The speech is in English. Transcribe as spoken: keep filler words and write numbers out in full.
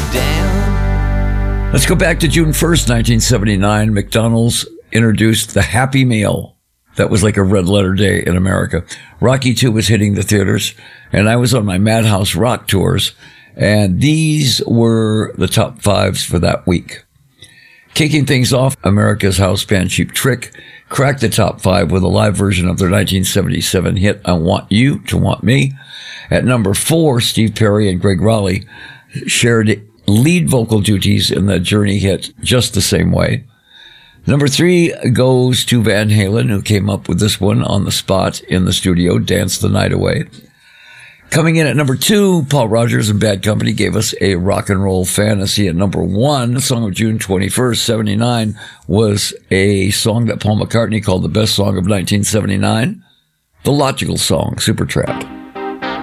down. Let's go back to June first, nineteen seventy-nine. McDonald's introduced the Happy Meal. That was like a red letter day in America. Rocky two was hitting the theaters, and I was on my Madhouse Rock tours, and these were the top fives for that week. Kicking things off, America's house band Cheap Trick cracked the top five with a live version of their nineteen seventy-seven hit, I Want You to Want Me. At number four, Steve Perry and Greg Raleigh shared lead vocal duties in the Journey hit Just the Same Way. Number three goes to Van Halen, who came up with this one on the spot in the studio, Dance the Night Away. Coming in at number two, Paul Rogers and Bad Company gave us a rock and roll fantasy. At number one, the song of June twenty-first, seventy-nine, was a song that Paul McCartney called the best song of nineteen seventy-nine, The Logical Song, Supertramp.